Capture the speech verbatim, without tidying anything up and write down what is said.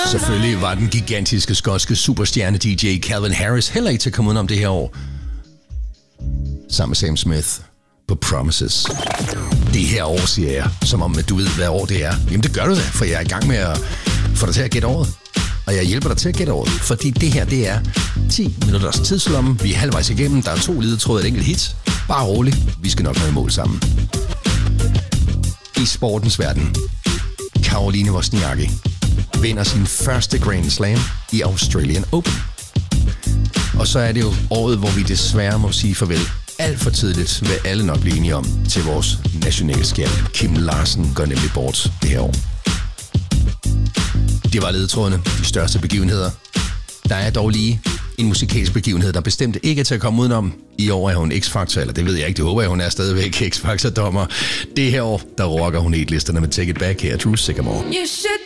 Selvfølgelig var den gigantiske skotske superstjerne D J Calvin Harris heller ikke til at komme udenom det her år. Sammen med Sam Smith på Promises. Det her år, siger jeg, som om at du ved, hvad år det er. Jamen det gør du da, for jeg er i gang med at få dig til at gætte året. Og jeg hjælper dig til at gætte året, fordi det her, det er ti minutters tidslomme. Vi er halvvejs igennem, der er to ledetråde og et enkelt hit. Bare rolig, vi skal nok nå i mål sammen. I sportens verden, Caroline Wozniacki vinder sin første Grand Slam i Australian Open. Og så er det jo året, hvor vi desværre må sige farvel. Alt for tidligt vil alle nok blive enige om til vores nationalskjald. Kim Larsen går nemlig bort det her år. Det var ledetrådene, de største begivenheder. Der er dog lige en musikalsk begivenhed, der bestemt ikke er til at komme udenom. I år er hun X-Factor, eller det ved jeg ikke, det håber jeg, hun er stadigvæk X-Factor-dommer. Det her år, der rocker hun hitlisterne med Take It Back her, Drew Sycamore. You should